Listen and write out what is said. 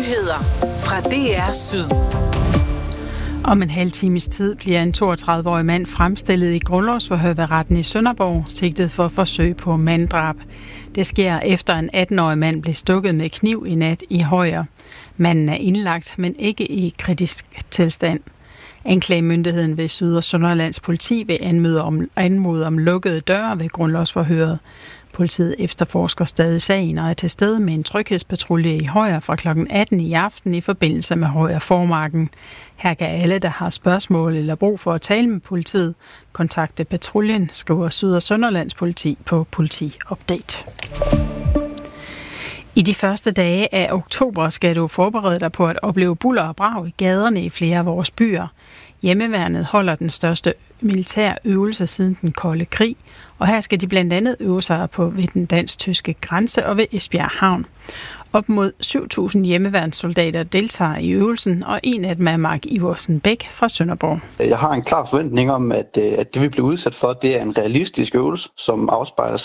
Nyheder fra DR Syd. Om en halv times tid bliver en 32-årig mand fremstillet i grundlovsforhør ved retten i Sønderborg, sigtet for forsøg på manddrab. Det sker efter en 18-årig mand blev stukket med kniv i nat i Højer. Manden er indlagt, men ikke i kritisk tilstand. Anklagemyndigheden ved Syd- og Sønderlands politi vil anmode om lukkede døre ved grundlovsforhøret. Politiet efterforsker stadig sagen og er til stede med en tryghedspatrulje i Højer fra kl. 18 i aften i forbindelse med Højer Formarken. Her kan alle, der har spørgsmål eller brug for at tale med politiet, kontakte patruljen, skriver Syd- og Sønderlands politi på Politi-update. I de første dage af oktober skal du forberede dig på at opleve buller og brag i gaderne i flere af vores byer. Hjemmeværnet holder den største militære øvelse siden den kolde krig, og her skal de blandt andet øve sig ved den dansk-tyske grænse og ved Esbjerg Havn. Op mod 7.000 hjemmeværnssoldater deltager i øvelsen, og en af dem er Mark Iversen Bæk fra Sønderborg. Jeg har en klar forventning om, at det vi bliver udsat for, det er en realistisk øvelse, som afspejler